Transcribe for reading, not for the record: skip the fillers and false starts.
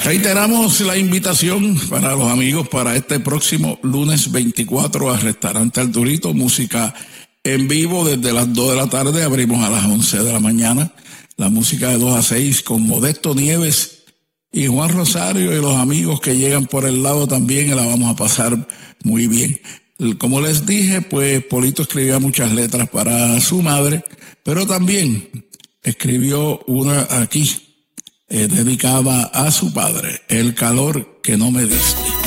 Reiteramos la invitación para los amigos para este próximo lunes 24 al Restaurante Arturito, música en vivo desde las 2 de la tarde, abrimos a las 11 de la mañana, la música de 2 a 6 con Modesto Nieves y Juan Rosario y los amigos que llegan por el lado también, la vamos a pasar muy bien. Como les dije, pues Polito escribía muchas letras para su madre, pero también escribió una aquí, dedicada a su padre, El calor que no me diste.